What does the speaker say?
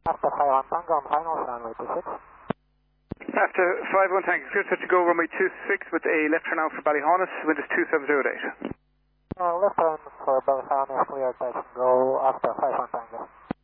After 51 Tango on final, runway 26. After 51 Tango, clear to go runway 26 with a left turn out for Ballyhonus, wind is 2708. Left turn for Ballyhonus, clear touch and go after 51 Tango.